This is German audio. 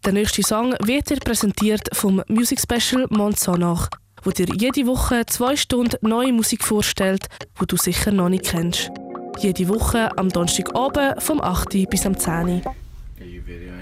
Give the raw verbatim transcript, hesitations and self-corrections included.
Der nächste Song wird dir präsentiert vom Music Special Mont Sonore, wo dir jede Woche zwei Stunden neue Musik vorstellt, die du sicher noch nicht kennst. Jede Woche am Donnerstagabend vom acht bis am zehn Uhr.